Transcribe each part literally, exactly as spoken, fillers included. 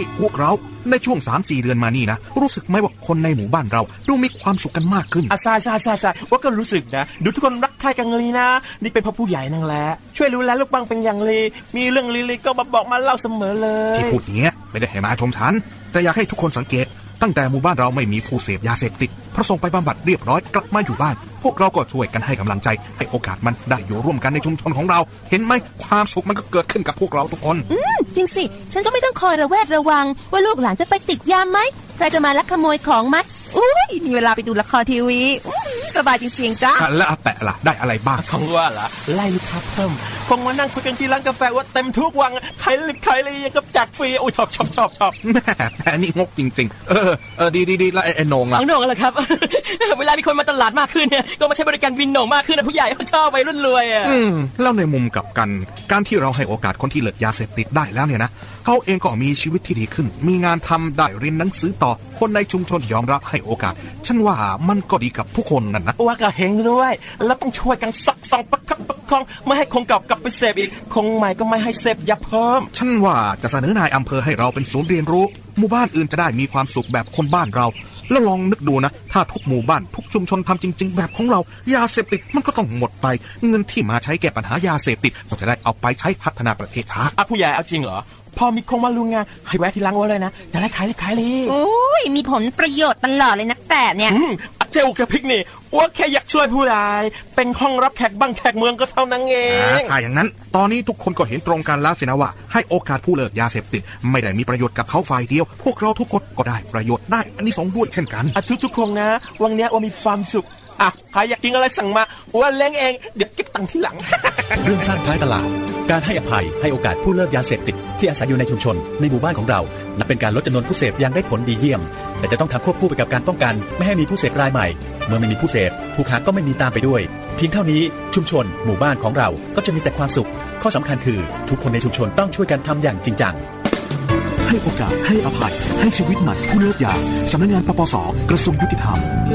พวกเราในช่วง สามสี่ เดือนมานี่นะรู้สึกไหมว่าคนในหมู่บ้านเราดูมีความสุขกันมากขึ้นอ่ะใช่ๆๆๆว่าก็รู้สึกนะดูทุกคนรักใคร่กันเลยนะนี่เป็นเพราะผู้ใหญ่นั่นแหละช่วยดูแลลูกบ้างเป็นอย่างดีมีเรื่องลีๆก็มาบอกมาเล่าเสมอเลยที่พูดเนี้ยไม่ได้ให้มาชมฉันแต่อยากให้ทุกคนสังเกตตั้งแต่หมู่บ้านเราไม่มีผู้เสพยาเสพติดเพราะส่งไปบำบัดเรียบร้อยกลับมาอยู่บ้านพวกเราก็ช่วยกันให้กำลังใจให้โอกาสมันได้อยู่ร่วมกันในชุมชนของเราเห็นไหมความสุขมันก็เกิดขึ้นกับพวกเราทุกคนอืมจริงสิฉันก็ไม่ต้องคอยระแวดระวังว่าลูกหลานจะไปติดยาไหมใครจะมาลักขโมยของไหมอุ้ยมีเวลาไปดูละครทีวีสบายจริงๆจ้าแล้วอาแปะล่ะได้อะไรบ้างคงว่าล่ะไล่ลูกค้าเพิ่มคงมานั่งคุยกันที่ร้านกาแฟว่าเต็มทุกวันใครลิบใครเลยยังกับจักฟรีโอ้ยชอบชอบชอบชอบแม่แต่นี่งกจริงๆเออเออดีดีดีแล้วไอ้โหน่งล่ะโหน่งอะไรครับเวลามีคนมาตลาดมากขึ้นเนี่ยก็มาใช้บริการวินโหน่งมากขึ้นนะผู้ใหญ่เขาชอบวัยรุ่นรวยอ่ะอืมแล้วในมุมกลับกันการที่เราให้โอกาสคนที่เลิกยาเสพติดได้แล้วเนี่ยนะเขาเองก็มีชีวิตที่ดีขึ้นมีงานทำได้เรียนหนังสือต่อคนในชุมชนยอมรับให้โอกาสฉันว่ามันก็ดีกับผู้คนนั่นนะว่าก็เฮงด้วยแล้วต้องช่วยกันซักส่องประคับประคองไม่ให้คงเก่ากลับไปเสพอีกคงใหม่ก็ไม่ให้เสพยาเพิ่มฉันว่าจะเสนอนายอำเภอให้เราเป็นศูนย์เรียนรู้หมู่บ้านอื่นจะได้มีความสุขแบบคนบ้านเราแล้วลองนึกดูนะถ้าทุกหมู่บ้านทุกชุมชนทำจริงๆแบบของเรายาเสพติดมันก็ต้องหมดไปเงินที่มาใช้แก้ปัญหายาเสพติดก็จะได้เอาไปใช้พัฒนาประเทศชาติอ่ะผู้ใหญ่เอาจริงเหรอพอมีคงมาลุงงานให้แวะที่ร้านไว้เลยนะจะได้ขายได้ขายเลยโอ้ยมีผลประโยชน์ตลอดเลยนะแต่เนี่ยเจ้ากับพริกนี่ว่าแค่อยากช่วยผู้ใดเป็นห้องรับแขกบ้างแขกเมืองก็เท่านั้นเองถ้าอย่างนั้นตอนนี้ทุกคนก็เห็นตรงกันแล้วสินะว่าให้โอกาสผู้เลิกยาเสพติดไม่ได้มีประโยชน์กับเขาฝ่ายเดียวพวกเราทุกคนก็ได้ประโยชน์ได้อันนี้สองด้วยเช่นกันอ่ะทุกๆคนนะวันนี้ว่ามีความสุขอ่ะใครอยากกินอะไรสั่งมาว่าเลี้ยงเองเดี๋ยวเก็บตังค์ทีหลังเรื่องสร้างท้ายตลาดการให้อภัยให้โอกาสผู้เลิกยาเสพติดที่อาศัยอยู่ในชุมชนในหมู่บ้านของเรานับเป็นการลดจำนวนผู้เสพอย่างได้ผลดีเยี่ยมแต่จะต้องทำควบคู่ไปกับการป้องกันไม่ให้มีผู้เสพรายใหม่เมื่อไม่มีผู้เสพผู้ค้าก็ไม่มีตามไปด้วยเพียงเท่านี้ชุมชนหมู่บ้านของเราก็จะมีแต่ความสุขข้อสำคัญคือทุกคนในชุมชนต้องช่วยกันทำอย่างจริงจังให้โอกาสให้อภัยให้ชีวิตใหม่ผู้เลิกยาสำนักงานปปส.กระทรวงยุติธรรม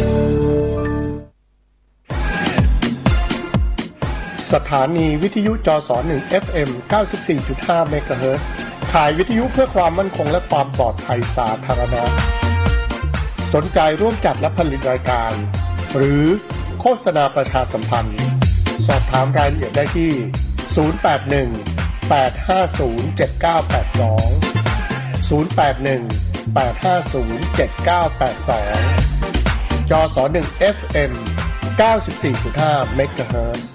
สถานีวิทยุจสหนึ่ง เอฟ เอ็ม เก้าสิบสี่จุดห้า เมกะเฮิรตซ์ถ่ายวิทยุเพื่อความมั่นคงและความปลอดภัยสาธารณะสนใจร่วมจัดและผลิตรายการหรือโฆษณาประชาสัมพันธ์สอบถามรายละเอียดได้ที่ศูนย์ แปด หนึ่ง แปด ห้า ศูนย์ เจ็ด เก้า แปด สอง ศูนย์ แปด หนึ่ง แปด ห้า ศูนย์ เจ็ด เก้า แปด สองจสหนึ่ง เอฟ เอ็ม เก้าสิบสี่จุดห้า เมกะเฮิรตซ์